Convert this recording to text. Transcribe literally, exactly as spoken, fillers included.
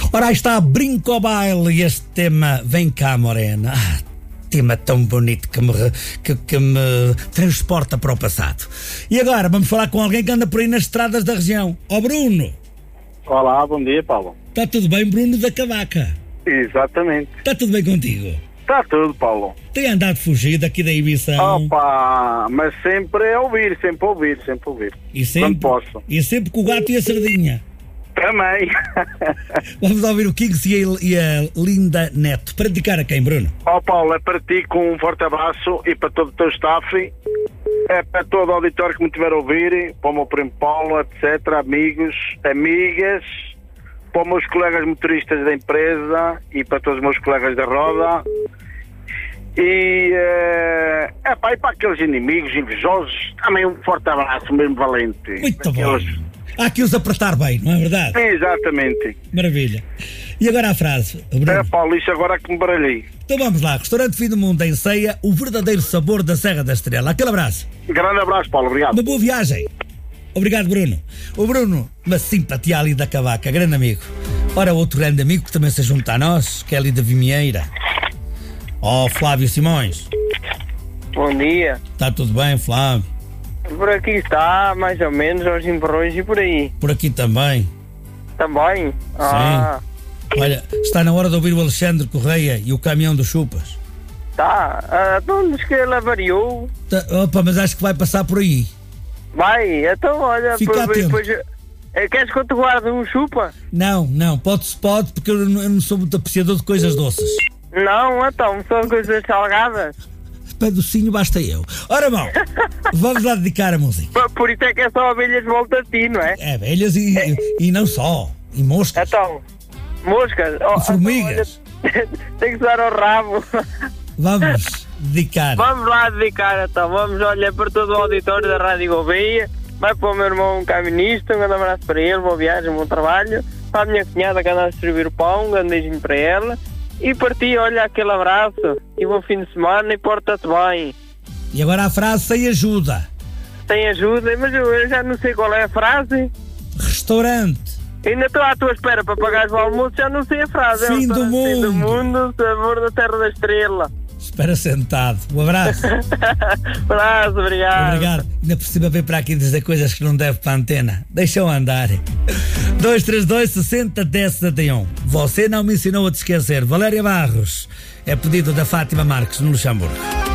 Ora, aí está Brinco ao Baile e este tema Vem Cá Morena. Ah, tema tão bonito que me, que, que me transporta para o passado. E agora vamos falar com alguém que anda por aí nas estradas da região. Ó oh, Bruno. Olá, bom dia, Paulo. Está tudo bem, Bruno da Cavaca? Exatamente. Está tudo bem contigo? Está tudo, Paulo. Tem andado fugido aqui da emissão? Opa, mas sempre a ouvir, sempre a ouvir, sempre a ouvir. E sempre, Quando posso. E sempre com o gato e a sardinha? Também. Vamos ouvir o Kings e a, e a Linda Neto. Para dedicar a quem, Bruno? Ó oh, Paulo, é para ti com um forte abraço e para todo o teu staff. É para todo o auditório que me tiver a ouvir, para o meu primo Paulo, etcétera, amigos, amigas, para os meus colegas motoristas da empresa e para todos os meus colegas da roda. E, é, é pá, e para aqueles inimigos invejosos, também um forte abraço, mesmo valente. Muito Aqueles... bom. Há que os apertar bem, não é verdade? Exatamente. Maravilha. E agora a frase, Bruno? É, Paulo, isso agora que me baralhei. Então vamos lá, Restaurante Fim do Mundo em Ceia, o verdadeiro sabor da Serra da Estrela. Aquele abraço. Grande abraço, Paulo, obrigado. Uma boa viagem. Obrigado, Bruno. O Bruno, uma simpatia ali da Cavaca, grande amigo. Ora, outro grande amigo que também se junta a nós, que é ali da Vimieira. Ó, oh, Flávio Simões. Bom dia. Está tudo bem, Flávio? Por aqui está, mais ou menos, aos emperrões e por aí. Por aqui também. Também? Ah. Sim. Olha, está na hora de ouvir o Alexandre Correia e o caminhão dos chupas. Tá, ah, então diz que ele avariou. Tá, opa, mas acho que vai passar por aí. Vai, então olha, Fica depois, atento. depois, é, queres que eu te guarde um chupa? Não, não, pode-se pode, porque eu não, eu não sou muito apreciador de coisas doces. Não, então, são coisas salgadas. Para docinho basta eu. Ora bom, vamos lá dedicar a música. Por, por isso é que é só abelhas de volta a ti, não é? É, abelhas e, e, e não só, e moscas. Então, moscas. Oh, E formigas. Então, olha, tem que dar ao rabo. Vamos dedicar. Vamos lá dedicar, então. Vamos olhar para todo o auditório da Rádio Gouveia. Vai para o meu irmão caminista, um grande abraço para ele, boa viagem, bom trabalho. Para a minha cunhada que anda a distribuir o pão, um grande beijinho para ela. E para ti, olha, aquele abraço. E bom fim de semana e porta-te bem. E agora a frase sem ajuda. Tem ajuda, mas eu, eu já não sei qual é a frase. Restaurante. Ainda estou à tua espera para pagares o almoço, já não sei a frase. Fim é do Fim do mundo. mundo, sabor da Terra da Estrela. Espera sentado. Um abraço. Abraço, obrigado. Obrigado. Ainda por cima vem para aqui dizer coisas que não deve para a antena. Deixa-o andar. dois três dois, sessenta, dez, setenta e um. Você não me ensinou a te esquecer. Valéria Barros. É pedido da Fátima Marques, no Luxemburgo.